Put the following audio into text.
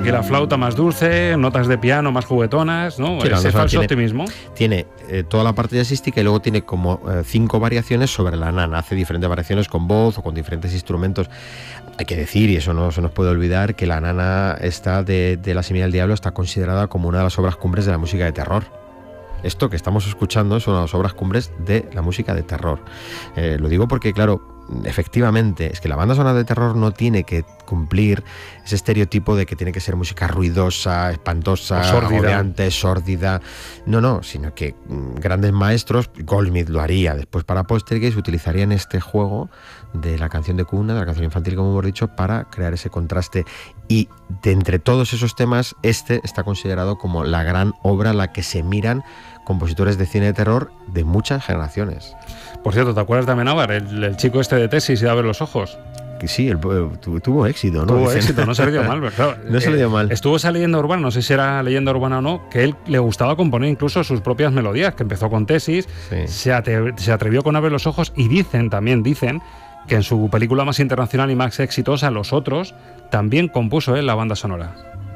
aquí la flauta más dulce, notas de piano más juguetonas, ¿no? Sí, Ese falso optimismo. Tiene toda la parte jazzística y luego tiene como 5 variaciones sobre la nana. Hace diferentes variaciones con voz o con diferentes instrumentos. Hay que decir, y eso no se nos puede olvidar, que la nana esta de La semilla del diablo está considerada como una de las obras cumbres de la música de terror. Esto que estamos escuchando es una de las obras cumbres de la música de terror. Lo digo porque, claro, efectivamente, es que la banda sonora de terror no tiene que cumplir ese estereotipo de que tiene que ser música ruidosa, espantosa, agobiante, sórdida. No, sino que grandes maestros, Goldsmith lo haría, después para Poltergeist utilizarían este juego de la canción de cuna, de la canción infantil, como hemos dicho, para crear ese contraste. Y de entre todos esos temas, este está considerado como la gran obra a la que se miran compositores de cine de terror de muchas generaciones. Por cierto, ¿te acuerdas de Amenábar, el chico este de Tesis y de Abre los ojos? Que sí, tuvo éxito, ¿no? Tuvo éxito, no se le dio mal, pero claro, no se le dio mal. Estuvo esa leyenda urbana, no sé si era leyenda urbana o no, que él le gustaba componer incluso sus propias melodías, que empezó con Tesis, sí. se atrevió con Abre los ojos y dicen que en su película más internacional y más exitosa, Los Otros, también compuso él la banda sonora.